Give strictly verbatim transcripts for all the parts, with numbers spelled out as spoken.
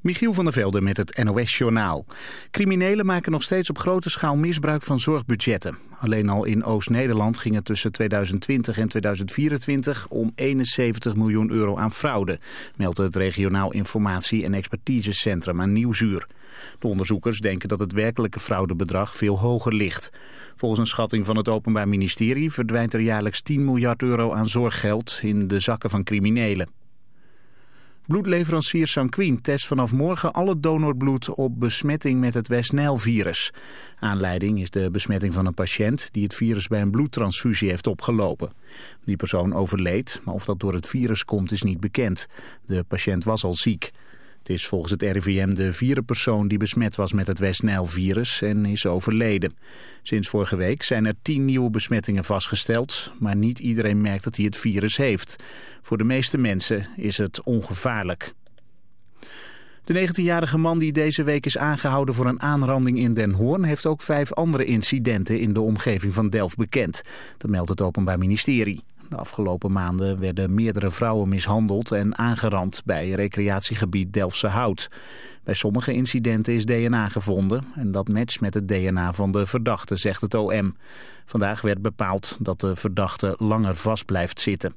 Michiel van der Velde met het N O S-journaal. Criminelen maken nog steeds op grote schaal misbruik van zorgbudgetten. Alleen al in Oost-Nederland ging het tussen tweeduizend twintig en tweeduizend vierentwintig om eenenzeventig miljoen euro aan fraude, meldt het regionaal informatie- en expertisecentrum aan Nieuwsuur. De onderzoekers denken dat het werkelijke fraudebedrag veel hoger ligt. Volgens een schatting van het Openbaar Ministerie verdwijnt er jaarlijks tien miljard euro aan zorggeld in de zakken van criminelen. Bloedleverancier Sanquin test vanaf morgen al het donorbloed op besmetting met het West-Nijl-virus. Aanleiding is de besmetting van een patiënt die het virus bij een bloedtransfusie heeft opgelopen. Die persoon overleed, maar of dat door het virus komt is niet bekend. De patiënt was al ziek. Het is volgens het R I V M de vierde persoon die besmet was met het West-Nijl-virus en is overleden. Sinds vorige week zijn er tien nieuwe besmettingen vastgesteld, maar niet iedereen merkt dat hij het virus heeft. Voor de meeste mensen is het ongevaarlijk. De negentienjarige man die deze week is aangehouden voor een aanranding in Den Hoorn heeft ook vijf andere incidenten in de omgeving van Delft bekend. Dat meldt het Openbaar Ministerie. De afgelopen maanden werden meerdere vrouwen mishandeld en aangerand bij recreatiegebied Delftse Hout. Bij sommige incidenten is D N A gevonden en dat matcht met het D N A van de verdachte, zegt het O M. Vandaag werd bepaald dat de verdachte langer vast blijft zitten.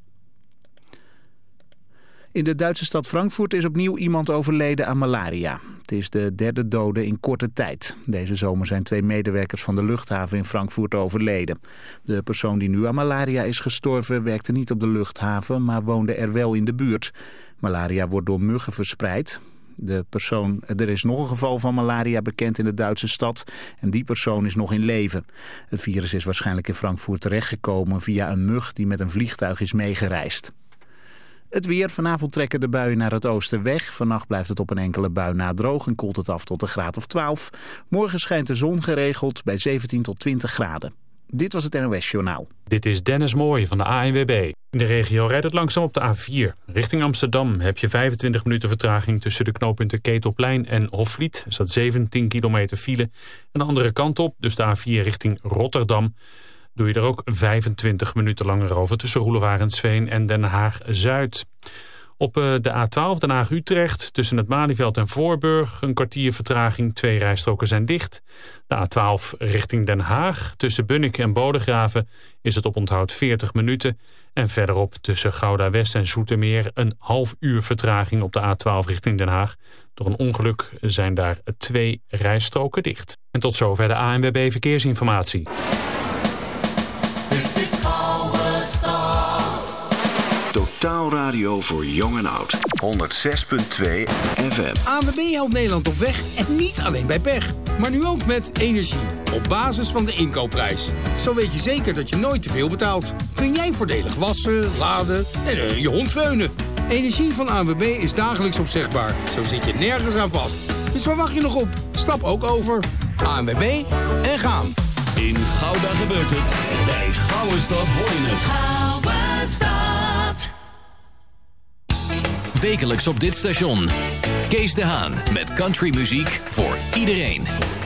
In de Duitse stad Frankfurt is opnieuw iemand overleden aan malaria. Het is de derde dode in korte tijd. Deze zomer zijn twee medewerkers van de luchthaven in Frankfurt overleden. De persoon die nu aan malaria is gestorven werkte niet op de luchthaven, maar woonde er wel in de buurt. Malaria wordt door muggen verspreid. De persoon, er is nog een geval van malaria bekend in de Duitse stad en die persoon is nog in leven. Het virus is waarschijnlijk in Frankfurt terechtgekomen via een mug die met een vliegtuig is meegereisd. Het weer. Vanavond trekken de buien naar het oosten weg. Vannacht blijft het op een enkele bui na droog en koelt het af tot een graad of twaalf. Morgen schijnt de zon geregeld bij zeventien tot twintig graden. Dit was het N O S-journaal. Dit is Dennis Mooij van de A N W B. In de regio rijdt het langzaam op de A vier. Richting Amsterdam heb je vijfentwintig minuten vertraging tussen de knooppunten Ketelplein en Hofvliet. Er staat zeventien kilometer file. En de andere kant op, dus de A vier richting Rotterdam, doe je er ook vijfentwintig minuten langer over tussen Roelewarensveen en Den Haag-Zuid. Op de A twaalf Den Haag-Utrecht tussen het Malieveld en Voorburg een kwartier vertraging, twee rijstroken zijn dicht. De A twaalf richting Den Haag tussen Bunnik en Bodegraven is het oponthoud veertig minuten. En verderop tussen Gouda-West en Zoetermeer een half uur vertraging op de A twaalf richting Den Haag. Door een ongeluk zijn daar twee rijstroken dicht. En tot zover de A N W B Verkeersinformatie. Dit is Oude Stad. Totaal radio voor jong en oud. honderd zes komma twee F M. A N W B helpt Nederland op weg en niet alleen bij pech. Maar nu ook met energie. Op basis van de inkoopprijs. Zo weet je zeker dat je nooit te veel betaalt. Kun jij voordelig wassen, laden en uh, je hond veunen. Energie van A N W B is dagelijks opzegbaar. Zo zit je nergens aan vast. Dus waar wacht je nog op? Stap ook over. A N W B en gaan. In Gouda gebeurt het. Bij Gouden Stad hoor je het. Gouden Stad. Wekelijks op dit station. Kees de Haan met countrymuziek voor iedereen.